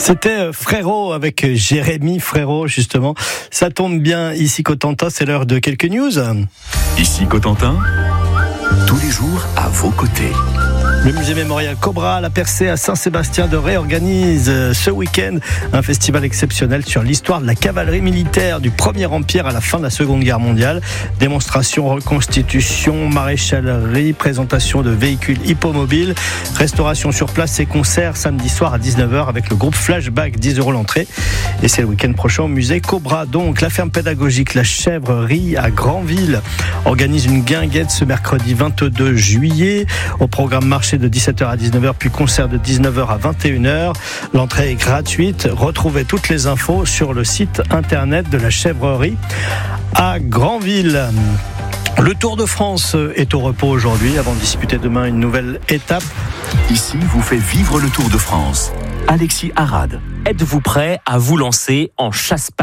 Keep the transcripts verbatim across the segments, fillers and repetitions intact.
C'était Frérot avec Jérémy Frérot, justement. Ça tombe bien, ici Cotentin, c'est l'heure de quelques news. Ici Cotentin, tous les jours à vos côtés. Le musée mémorial Cobra, la Percée à Saint-Sébastien de Ré organise ce week-end un festival exceptionnel sur l'histoire de la cavalerie militaire du Premier Empire à la fin de la Seconde Guerre mondiale. Démonstration, reconstitution, maréchalerie, présentation de véhicules hippomobiles, restauration sur place et concerts samedi soir à dix-neuf heures avec le groupe Flashback, dix euros l'entrée. Et c'est le week-end prochain au musée Cobra. Donc la ferme pédagogique La Chèvrerie à Granville organise une guinguette ce mercredi vingt-deux juillet. Au programme marché de dix-sept heures à dix-neuf heures, puis concert de dix-neuf heures à vingt et une heures. L'entrée est gratuite. Retrouvez toutes les infos sur le site internet de la Chèvrerie à Granville. Le Tour de France est au repos aujourd'hui avant de disputer demain une nouvelle étape. Ici vous fait vivre le Tour de France. Alexis Arad. Êtes-vous prêt à vous lancer en chasse-patate ?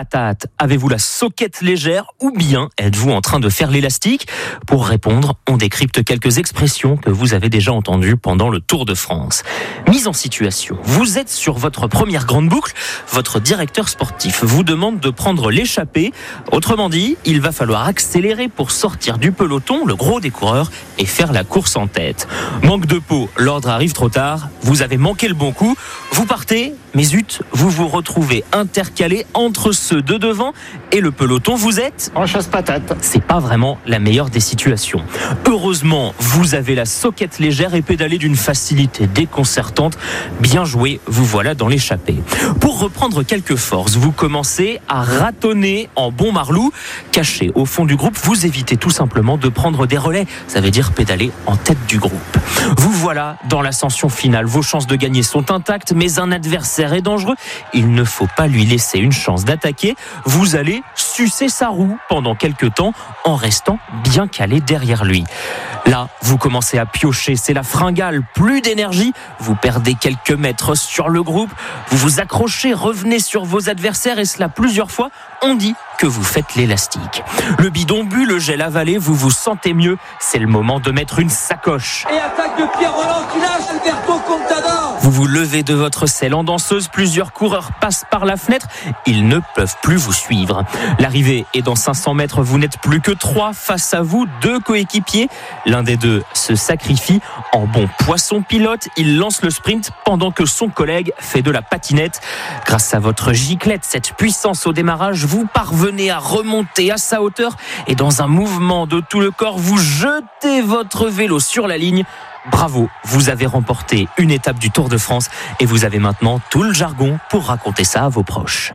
Avez-vous la soquette légère ou bien êtes-vous en train de faire l'élastique ? Pour répondre, on décrypte quelques expressions que vous avez déjà entendues pendant le Tour de France. Mise en situation, vous êtes sur votre première grande boucle, votre directeur sportif vous demande de prendre l'échappée. Autrement dit, il va falloir accélérer pour sortir du peloton, le gros des coureurs, et faire la course en tête. Manque de peau, l'ordre arrive trop tard, vous avez manqué le bon coup, vous partez, mais zut, vous vous retrouvez intercalé entre ceux de devant et le peloton. Vous êtes en chasse-patate. C'est pas vraiment la meilleure des situations. Heureusement, vous avez la soquette légère et pédalez d'une facilité déconcertante. Bien joué, vous voilà dans l'échappée. Pour reprendre quelques forces, vous commencez à ratonner en bon marlou. Caché au fond du groupe, vous évitez tout simplement de prendre des relais. Ça veut dire pédaler en tête du groupe. Vous voilà dans l'ascension finale. Vos chances de gagner sont intactes, mais un adversaire est dangereux. Il ne faut pas lui laisser une chance d'attaquer. Vous allez sucer sa roue pendant quelques temps en restant bien calé derrière lui. Là, vous commencez à piocher, c'est la fringale, plus d'énergie, vous perdez quelques mètres sur le groupe, vous vous accrochez, revenez sur vos adversaires et cela plusieurs fois, on dit que vous faites l'élastique. Le bidon bu, le gel avalé, vous vous sentez mieux, c'est le moment de mettre une sacoche. Et attaque de Pierre Roland qui lâche Alberto Contador. Vous vous levez de votre selle en danseuse, plusieurs coureurs passent par la fenêtre, ils ne peuvent plus vous suivre. L'arrivée est dans cinq cents mètres, vous n'êtes plus que trois face à vous, deux coéquipiers. L'un des deux se sacrifie en bon poisson pilote, il lance le sprint pendant que son collègue fait de la patinette. Grâce à votre giclette, cette puissance au démarrage, vous parvenez à remonter à sa hauteur et dans un mouvement de tout le corps, vous jetez votre vélo sur la ligne. Bravo, vous avez remporté une étape du Tour de France et vous avez maintenant tout le jargon pour raconter ça à vos proches.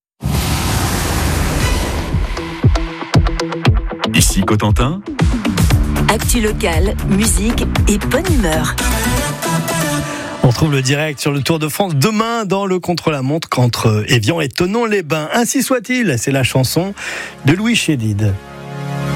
Ici Cotentin. Actu locale, musique et bonne humeur. On retrouve le direct sur le Tour de France demain dans le contre-la-montre entre Évian et Thonon-les-Bains. Ainsi soit-il, c'est la chanson de Louis Chédid.